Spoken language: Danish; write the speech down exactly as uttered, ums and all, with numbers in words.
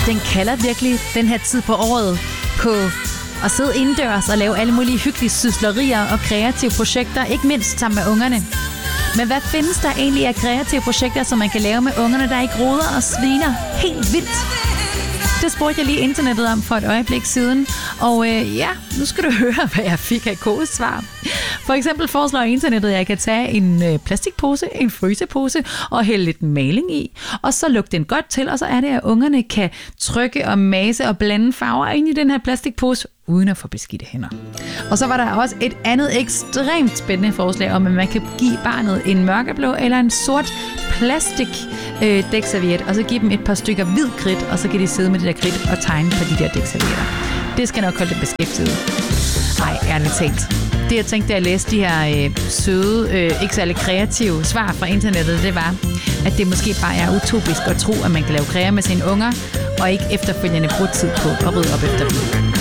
Den kalder virkelig den her tid på året på at sidde indendørs og lave alle mulige hyggelige syslerier og kreative projekter, ikke mindst sammen med ungerne. Men hvad findes der egentlig af kreative projekter, som man kan lave med ungerne, der ikke roder og sviner helt vildt? Det spurgte jeg lige internettet om for et øjeblik siden, og øh, ja, nu skal du høre, hvad jeg fik af kodesvar. For eksempel foreslår internettet, at jeg kan tage en øh, plastikpose, en frysepose og hælde lidt maling i, og så lukke den godt til, og så er det, at ungerne kan trykke og mase og blande farver ind i den her plastikpose, uden at få beskidte hænder. Og så var der også et andet ekstremt spændende forslag om, at man kan give barnet en mørkeblå eller en sort plastik øh, dækserviet, og så give dem et par stykker hvid kridt, og så kan de sidde med det der kridt og tegne på de der dækservietter. Det skal nok holde dem beskæftiget. Ej, ærligt talt. Det jeg tænkte, da jeg læste de her øh, søde, øh, ikke særlig kreative svar fra internettet, det var, at det måske bare er utopisk at tro, at man kan lave kreer med sine unger, og ikke efterfølgende bruge tid på at rydde op efter dem.